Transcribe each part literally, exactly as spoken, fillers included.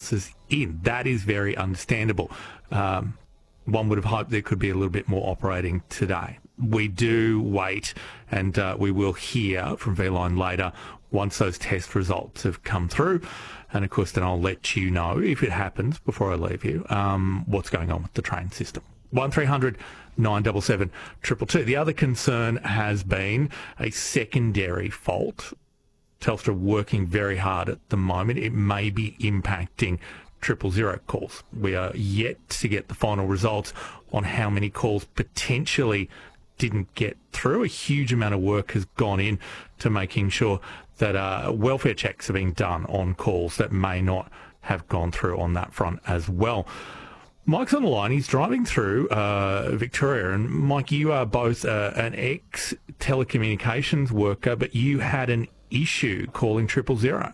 responses in. That is very understandable. Um, one would have hoped there could be a little bit more operating today. We do wait, and uh, we will hear from V-Line later once those test results have come through. And, of course, then I'll let you know, if it happens, before I leave you, um, what's going on with the train system. one three hundred nine seven seven two two two. The other concern has been a secondary fault. Telstra working very hard at the moment. It may be impacting triple zero calls. We are yet to get the final results on how many calls potentially didn't get through. A huge amount of work has gone in to making sure that uh, welfare checks are being done on calls that may not have gone through on that front as well. Mike's on the line. He's driving through uh, Victoria. And, Mike, you are both uh, an ex-telecommunications worker, but you had an issue calling triple zero.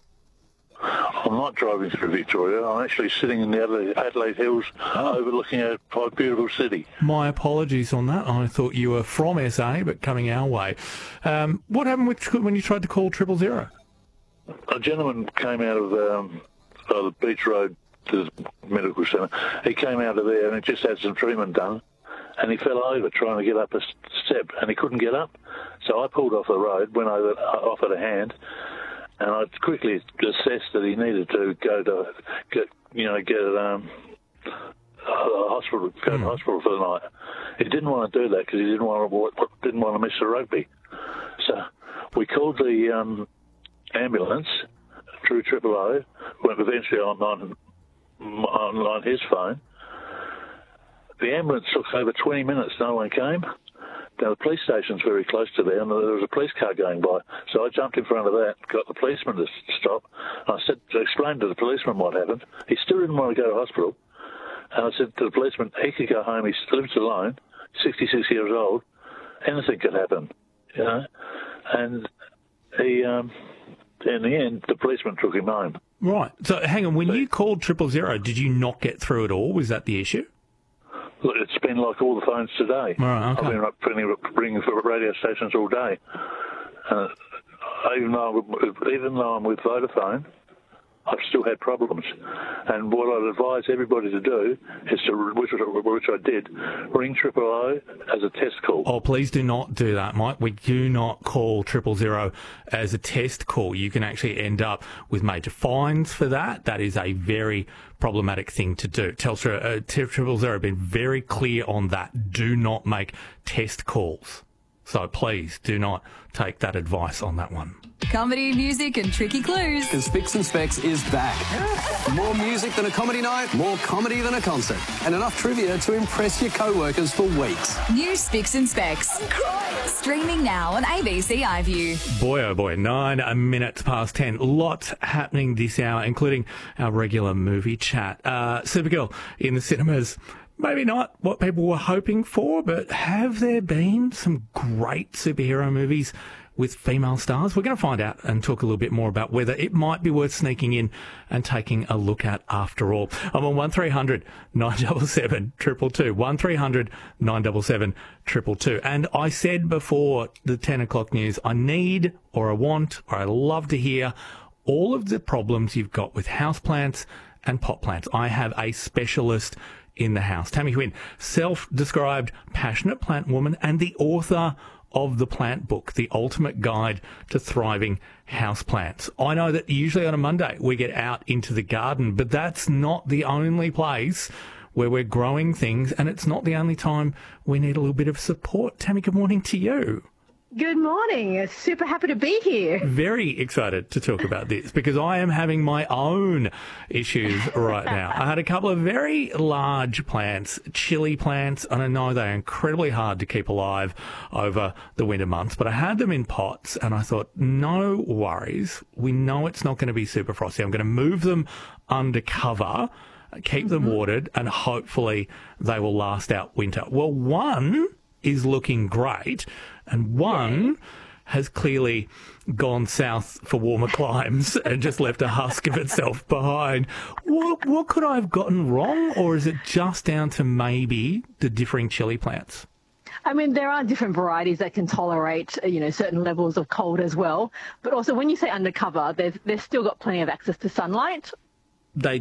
I'm not driving through Victoria. I'm actually sitting in the Adelaide, Adelaide Hills oh. overlooking a beautiful city. My apologies on that. I thought you were from S A but coming our way. Um, what happened with, when you tried to call triple zero? A gentleman came out of um, uh, the Beach Road to the medical centre. He came out of there and he just had some treatment done, and he fell over trying to get up a step, and he couldn't get up. So I pulled off the road, went over, offered a hand, and I quickly assessed that he needed to go to get, you know, get um, a hospital, go mm. to hospital for the night. He didn't want to do that because he didn't want to didn't want to miss the rugby. So we called the um, ambulance through Triple O. Went eventually on on, on on his phone. The ambulance took over twenty minutes. No one came. Now, the police station's very close to there, and there was a police car going by. So I jumped in front of that, got the policeman to stop. I said, to explain to the policeman what happened. He still didn't want to go to hospital. And I said to the policeman, he could go home. He lives alone, sixty-six years old. Anything could happen, you know. And he, um, in the end, the policeman took him home. Right. So hang on. When you called triple zero, did you not get through at all? Was that the issue? Look, it's been like all the phones today. Right, okay. I've been ringing, ringing for radio stations all day. Uh, even, though I'm, even though I'm with Vodafone, I've still had problems. And what I'd advise everybody to do is to, which, which I did, ring triple O as a test call. Oh, please do not do that, Mike. We do not call triple zero as a test call. You can actually end up with major fines for that. That is a very problematic thing to do. Telstra, uh, triple zero have been very clear on that. Do not make test calls. So please do not take that advice on that one. Comedy, music and tricky clues. Because Spicks and Specs is back. More music than a comedy night, more comedy than a concert, and enough trivia to impress your co-workers for weeks. New Spicks and Specs. Streaming now on A B C iView. Boy, oh boy, nine minutes past ten. Lots happening this hour, including our regular movie chat. Uh, Supergirl in the cinemas. Maybe not what people were hoping for, but have there been some great superhero movies with female stars? We're going to find out and talk a little bit more about whether it might be worth sneaking in and taking a look at after all. I'm on one three hundred nine seven seven two two two, one three hundred nine seven seven two two two. And I said before the ten o'clock news, I need or I want or I love to hear all of the problems you've got with houseplants and pot plants. I have a specialist in the house. Tammy Huynh, self-described passionate plant woman and the author of the plant book, The Ultimate Guide to Thriving Houseplants. I know that usually on a Monday we get out into the garden, but that's not the only place where we're growing things, and it's not the only time we need a little bit of support. Tammy, good morning to you. Good morning. Super happy to be here. Very excited to talk about this because I am having my own issues right now. I had a couple of very large plants, chili plants, and I know they're incredibly hard to keep alive over the winter months, but I had them in pots and I thought, no worries. We know it's not going to be super frosty. I'm going to move them under cover, keep them watered, and hopefully they will last out winter. Well, one is looking great, and one has clearly gone south for warmer climes and just left a husk of itself behind. What, what could I have gotten wrong, or is it just down to maybe the differing chili plants? I mean, there are different varieties that can tolerate, you know, certain levels of cold as well. But also, when you say undercover, they've, they've still got plenty of access to sunlight. They